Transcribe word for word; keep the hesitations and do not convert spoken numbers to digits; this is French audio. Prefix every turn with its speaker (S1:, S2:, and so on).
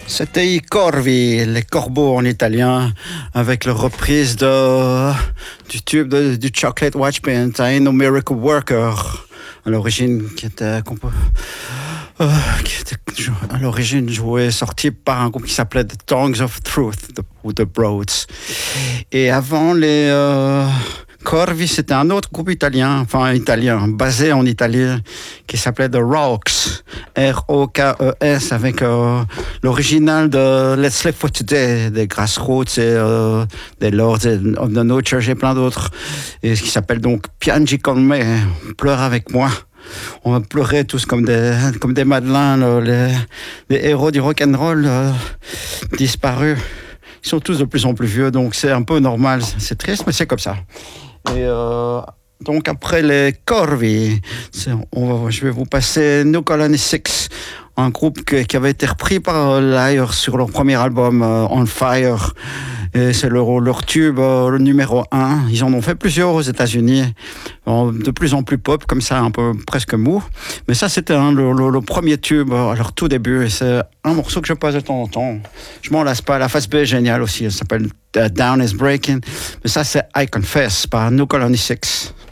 S1: C'était i Corvi, les corbeaux en italien, avec la reprise de, du tube de, du Chocolate Watch Band, I Ain't No Miracle Worker, à l'origine, qui était, euh, qui était à l'origine joué, sorti par un groupe qui s'appelait The Tongues of Truth, the, ou The Broads. Et avant les... Euh, Corvi, c'était un autre groupe italien, enfin italien, basé en Italie, qui s'appelait The Rocks, R O K E S, avec euh, l'original de Let's Live for Today, des Grassroots et euh, des Lords of the No Church et plein d'autres, et ce qui s'appelle donc Piangi con me, pleure avec moi. On va pleurer tous comme des, comme des madeleines, les, les héros du rock'n'roll euh, disparus. Ils sont tous de plus en plus vieux, donc c'est un peu normal, c'est triste, mais c'est comme ça. Et euh, donc après les Corvi, on va, je vais vous passer New Colony Six, un groupe que, qui avait été repris par Liar sur leur premier album euh, On Fire. Et c'est leur, leur tube euh, le numéro un. Ils en ont fait plusieurs aux États-Unis, euh, de plus en plus pop, comme ça, un peu presque mou. Mais ça, c'était hein, le, le, le premier tube euh, à leur tout début. Et c'est un morceau que je passe de temps en temps. Je m'en lasse pas. La face B est géniale aussi. Elle s'appelle Down is Breaking. Mais ça, c'est I Confess par New Colony Six.